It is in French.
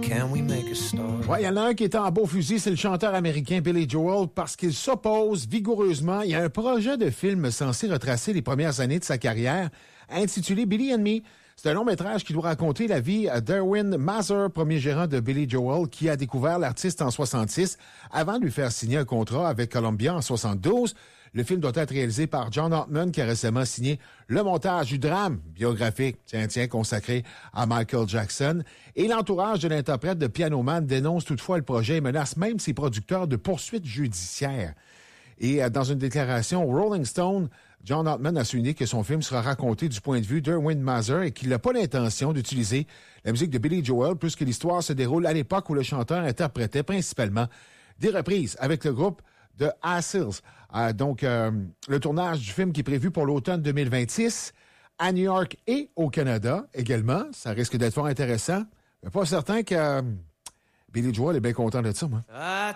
can we make a start? Ouais, il y en a un qui est en beau fusil, c'est le chanteur américain Billy Joel, parce qu'il s'oppose vigoureusement. Il y a un projet de film censé retracer les premières années de sa carrière, intitulé Billy and Me. C'est un long-métrage qui doit raconter la vie d'Erwin Mazer, premier gérant de Billy Joel, qui a découvert l'artiste en 66 avant de lui faire signer un contrat avec Columbia en 72. Le film doit être réalisé par John Ottman, qui a récemment signé le montage du drame biographique, consacré à Michael Jackson. Et l'entourage de l'interprète de Piano Man dénonce toutefois le projet et menace même ses producteurs de poursuites judiciaires. Et dans une déclaration au Rolling Stone, John Ottman a souligné que son film sera raconté du point de vue d'Erwin Mazer et qu'il n'a pas l'intention d'utiliser la musique de Billy Joel puisque l'histoire se déroule à l'époque où le chanteur interprétait principalement des reprises avec le groupe de Acids. Le tournage du film qui est prévu pour l'automne 2026 à New York et au Canada également. Ça risque d'être fort intéressant. Mais pas certain que Billy Joel est bien content de ça, moi.